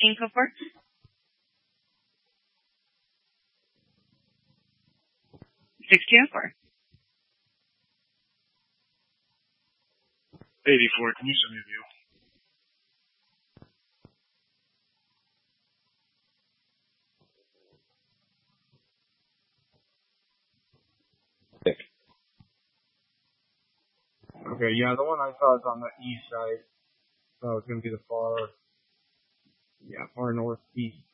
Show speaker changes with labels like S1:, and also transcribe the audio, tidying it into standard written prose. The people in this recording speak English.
S1: booking code for? 6204.
S2: 84, can you send me a view? Okay, yeah, the one I saw is on the east side. So it's going to be the far northeast